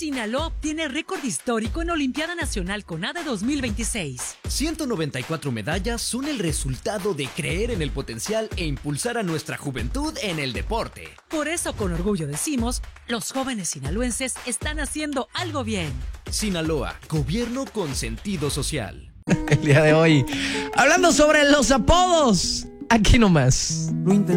Sinaloa obtiene récord histórico en Olimpiada Nacional CONADE 2026. 194 medallas son el resultado de creer en el potencial e impulsar a nuestra juventud en el deporte. Por eso, con orgullo decimos, los jóvenes sinaloenses están haciendo algo bien. Sinaloa, gobierno con sentido social. El día de hoy, hablando sobre los apodos, aquí nomás.